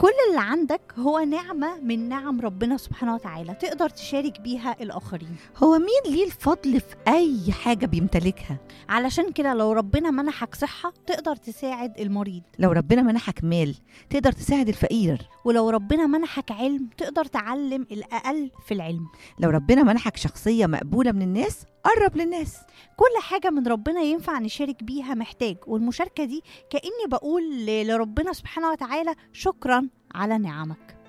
كل اللي عندك هو نعمة من نعم ربنا سبحانه وتعالى، تقدر تشارك بيها الآخرين. هو مين ليه الفضل في أي حاجة بيمتلكها؟ علشان كده لو ربنا منحك صحة تقدر تساعد المريض، لو ربنا منحك مال تقدر تساعد الفقير، ولو ربنا منحك علم تقدر تعلم الأقل في العلم، لو ربنا منحك شخصية مقبولة من الناس قرب للناس. كل حاجة من ربنا ينفع نشارك بيها محتاج، والمشاركة دي كأني بقول لربنا سبحانه وتعالى شكرا على نعمك.